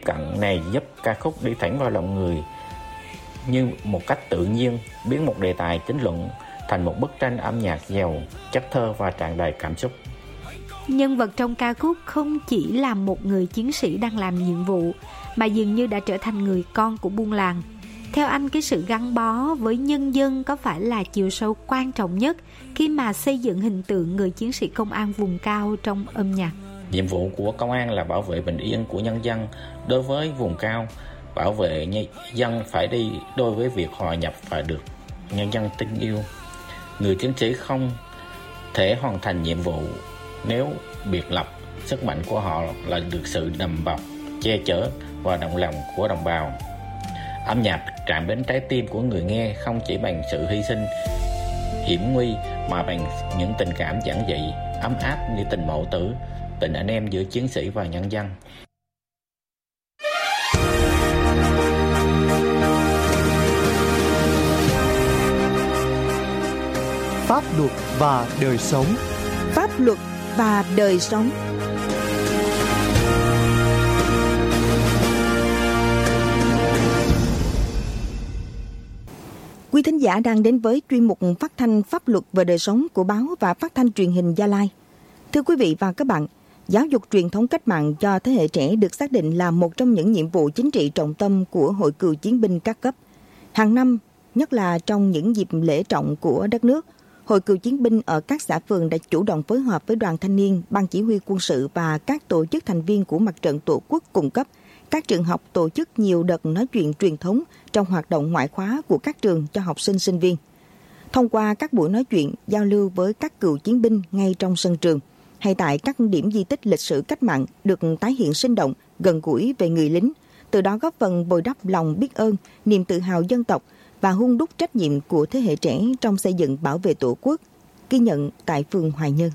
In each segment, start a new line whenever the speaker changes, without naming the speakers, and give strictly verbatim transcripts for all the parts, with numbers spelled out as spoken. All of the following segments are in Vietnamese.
cận này giúp ca khúc đi thẳng vào lòng người như một cách tự nhiên, biến một đề tài chính luận thành một bức tranh âm nhạc giàu chất thơ và tràn đầy cảm xúc.
Nhân vật trong ca khúc không chỉ là một người chiến sĩ đang làm nhiệm vụ, mà dường như đã trở thành người con của buôn làng. Theo anh, cái sự gắn bó với nhân dân có phải là chiều sâu quan trọng nhất khi mà xây dựng hình tượng người chiến sĩ công an vùng cao trong âm nhạc?
Nhiệm vụ của công an là bảo vệ bình yên của nhân dân. Đối với vùng cao, bảo vệ nhân dân phải đi đôi với việc hòa nhập và được nhân dân tin yêu. Người chiến sĩ không thể hoàn thành nhiệm vụ nếu biệt lập. Sức mạnh của họ là được sự đùm bọc, che chở và đồng lòng của đồng bào. Âm nhạc chạm đến trái tim của người nghe không chỉ bằng sự hy sinh hiểm nguy, mà bằng những tình cảm giản dị, ấm áp như tình mẫu tử, tình anh em giữa chiến sĩ và nhân dân.
Pháp luật và đời sống.
Pháp luật và đời sống. Quý thính giả đang đến với chuyên mục phát thanh Pháp luật và đời sống của báo và phát thanh truyền hình Gia Lai. Thưa quý vị và các bạn, giáo dục truyền thống cách mạng cho thế hệ trẻ được xác định là một trong những nhiệm vụ chính trị trọng tâm của Hội Cựu Chiến binh các cấp. Hàng năm, nhất là trong những dịp lễ trọng của đất nước, Hội Cựu Chiến binh ở các xã phường đã chủ động phối hợp với đoàn thanh niên, ban chỉ huy quân sự và các tổ chức thành viên của Mặt trận Tổ quốc cung cấp. Các trường học tổ chức nhiều đợt nói chuyện truyền thống trong hoạt động ngoại khóa của các trường cho học sinh sinh viên. Thông qua các buổi nói chuyện, giao lưu với các cựu chiến binh ngay trong sân trường hay tại các điểm di tích lịch sử cách mạng được tái hiện sinh động, gần gũi về người lính, từ đó góp phần bồi đắp lòng biết ơn, niềm tự hào dân tộc và hun đúc trách nhiệm của thế hệ trẻ trong xây dựng bảo vệ Tổ quốc. Ghi nhận tại phường Hoài Nhân.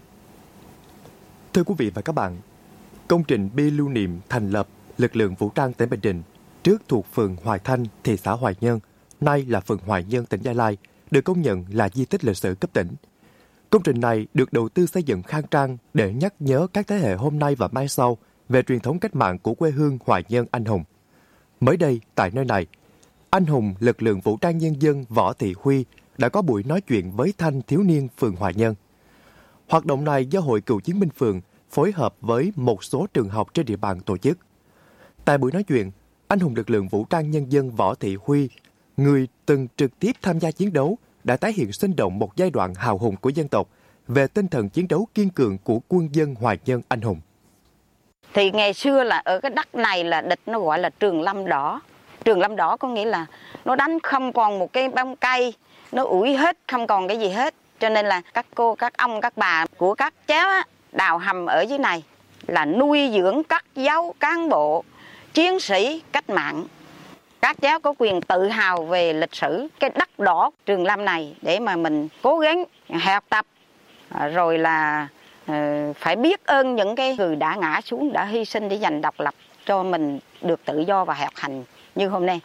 Thưa quý vị và các bạn, công trình bia lưu niệm thành lập lực lượng vũ trang tỉnh Bình Định, trước thuộc phường Hoài Thanh, thị xã Hoài Nhơn, nay là phường Hoài Nhơn, tỉnh Gia Lai, được công nhận là di tích lịch sử cấp tỉnh. Công trình này được đầu tư xây dựng khang trang để nhắc nhớ các thế hệ hôm nay và mai sau về truyền thống cách mạng của quê hương Hoài Nhơn anh hùng. Mới đây, tại nơi này, anh hùng lực lượng vũ trang nhân dân Võ Thị Huy đã có buổi nói chuyện với thanh thiếu niên phường Hoài Nhơn. Hoạt động này do Hội Cựu Chiến binh phường phối hợp với một số trường học trên địa bàn tổ chức. Tại buổi nói chuyện, anh hùng lực lượng vũ trang nhân dân Võ Thị Huy, người từng trực tiếp tham gia chiến đấu, đã tái hiện sinh động một giai đoạn hào hùng của dân tộc về tinh thần chiến đấu kiên cường của quân dân Hoài Nhơn anh hùng.
Thì ngày xưa là ở cái đất này là địch nó gọi là trường lâm đỏ. Trường lâm đỏ có nghĩa là nó đánh không còn một cái bông cây, nó ủi hết, không còn cái gì hết. Cho nên là các cô, các ông, các bà của các cháu á, đào hầm ở dưới này là nuôi dưỡng các giáo cán bộ, chiến sĩ cách mạng. Các cháu có quyền tự hào về lịch sử cái đất đỏ Trường Lâm này để mà mình cố gắng học tập, rồi là phải biết ơn những cái người đã ngã xuống, đã hy sinh để giành độc lập cho mình được tự do và học hành như hôm nay.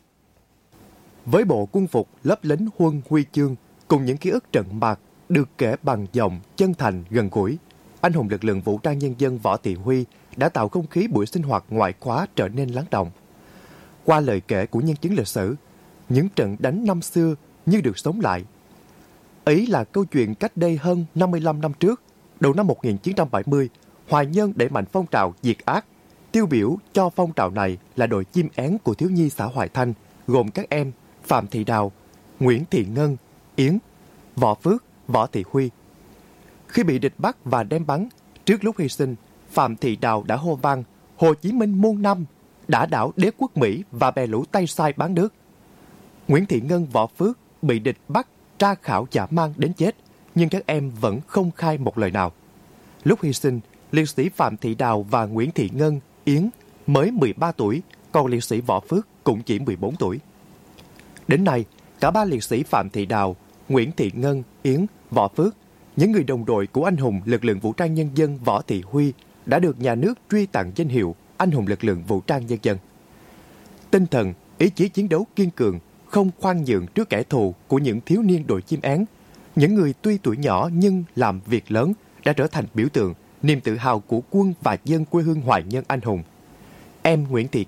Với bộ quân phục, lớp lính huân huy chương cùng những ký ức trận mạc được kể bằng giọng chân thành gần gũi, anh hùng lực lượng vũ trang nhân dân Võ Thị Huy đã tạo không khí buổi sinh hoạt ngoại khóa trở nên lắng động. Qua lời kể của nhân chứng lịch sử, những trận đánh năm xưa như được sống lại. Ấy là câu chuyện cách đây hơn năm mươi lăm năm trước, đầu năm một nghìn chín trăm bảy mươi, Hoài Nhơn đẩy mạnh phong trào diệt ác. Tiêu biểu cho phong trào này là đội chim én của thiếu nhi xã Hoài Thanh, gồm các em Phạm Thị Đào, Nguyễn Thị Ngân, Yến, Võ Phước, Võ Thị Huy. Khi bị địch bắt và đem bắn, trước lúc hy sinh, Phạm Thị Đào đã hô vang Hồ Chí Minh muôn năm, đã đảo đế quốc Mỹ và bè lũ tay sai bán nước. Nguyễn Thị Ngân, Võ Phước bị địch bắt tra khảo dã man đến chết, nhưng các em vẫn không khai một lời nào. Lúc hy sinh, liệt sĩ Phạm Thị Đào và Nguyễn Thị Ngân, Yến mới mười ba tuổi, còn liệt sĩ Võ Phước cũng chỉ mười bốn tuổi. Đến nay, cả ba liệt sĩ Phạm Thị Đào, Nguyễn Thị Ngân, Yến, Võ Phước, những người đồng đội của anh hùng lực lượng vũ trang nhân dân Võ Thị Huy đã được nhà nước truy tặng danh hiệu anh hùng lực lượng vũ trang nhân dân. Tinh thần, ý chí chiến đấu kiên cường, không khoan nhượng trước kẻ thù của những thiếu niên đội chim én, những người tuy tuổi nhỏ nhưng làm việc lớn, đã trở thành biểu tượng, niềm tự hào của quân và dân quê hương Hoài Nhơn anh hùng. Em Nguyễn Thị